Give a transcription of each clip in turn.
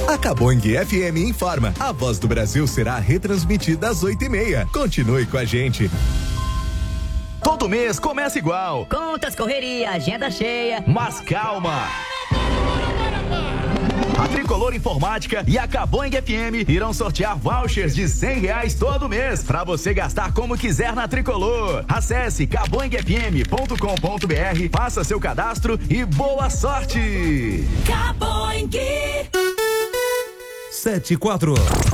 A Caboing FM informa. A Voz do Brasil será retransmitida às 8h30. Continue com a gente. Todo mês começa igual. Contas, correria, agenda cheia. Mas calma. A Tricolor Informática e a Caboing FM irão sortear vouchers de R$100 todo mês para você gastar como quiser na Tricolor. Acesse caboingfm.com.br, faça seu cadastro e boa sorte. Caboing 7-4.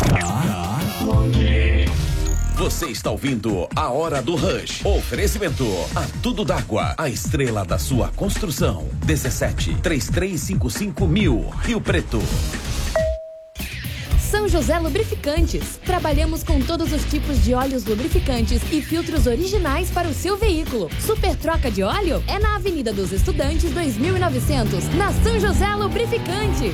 Você está ouvindo A Hora do Rush. Oferecimento a Tudo d'Água, a estrela da sua construção. 17-3355-1000, Rio Preto. São José Lubrificantes. Trabalhamos com todos os tipos de óleos lubrificantes e filtros originais para o seu veículo. Super troca de óleo é na Avenida dos Estudantes 2900, na São José Lubrificantes.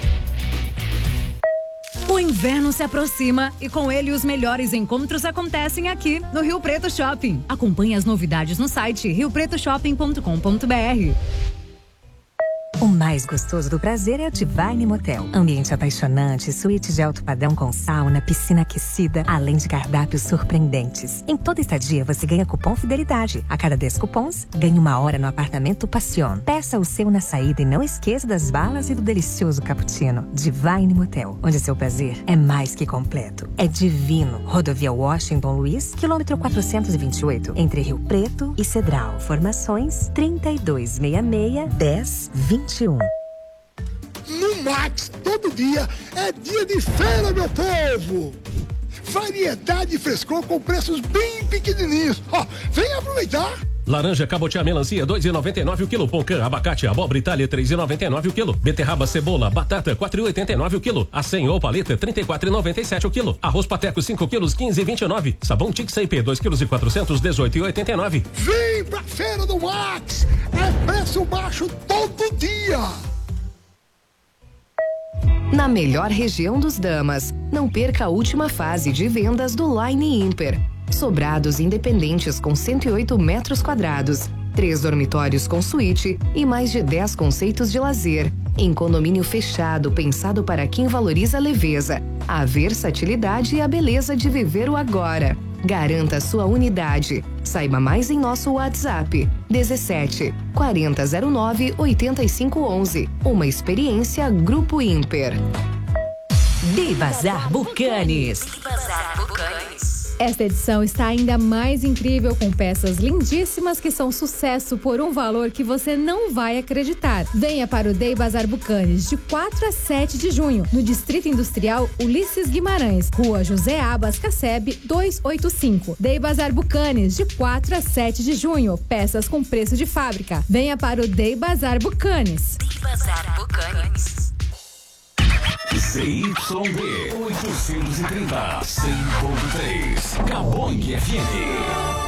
O inverno se aproxima e com ele os melhores encontros acontecem aqui no Rio Preto Shopping. Acompanhe as novidades no site riopreto-shopping.com.br. O mais gostoso do prazer é o Divine Motel. Ambiente apaixonante, suíte de alto padrão com sauna, piscina aquecida, além de cardápios surpreendentes. Em toda estadia você ganha cupom Fidelidade. A cada 10 cupons, ganhe 1 hora no apartamento Passion. Peça o seu na saída e não esqueça das balas e do delicioso cappuccino. Divine Motel, onde seu prazer é mais que completo. É divino. Rodovia Washington Luiz, quilômetro 428, entre Rio Preto e Cedral. Informações 3266-1021. No Max, todo dia é dia de feira, meu povo! Variedade e frescor com preços bem pequenininhos. Ó, vem aproveitar! Laranja, cabotiá, melancia, 2,99 o quilo. Pocã, abacate, abóbora Itália, 3,99 o quilo. Beterraba, cebola, batata, 4,89 o quilo. Acém ou paleta, 34,97 o quilo. Arroz pateco, 5 quilos, 15,29. Sabão Tix IP, 2 quilos e 400, 18,89. Vem pra feira do Max! É preço baixo todo dia! Na melhor região dos Damas, não perca a última fase de vendas do Line Imper. Sobrados independentes com 108 metros quadrados, 3 dormitórios com suíte e mais de 10 conceitos de lazer. Em condomínio fechado, pensado para quem valoriza a leveza, a versatilidade e a beleza de viver o agora. Garanta sua unidade. Saiba mais em nosso WhatsApp 17 4009 8511. Uma experiência Grupo Imper. De Bazar Bucanes. Esta edição está ainda mais incrível com peças lindíssimas que são sucesso por um valor que você não vai acreditar. Venha para o Day Bazar Bucanes de 4 a 7 de junho, no Distrito Industrial Ulisses Guimarães, Rua José Abas Casseb 285. Day Bazar Bucanes de 4 a 7 de junho, peças com preço de fábrica. Venha para o Day Bazar Bucanes. Day Bazar Bucanes. ZYD 830, 100.3, Caboing FM.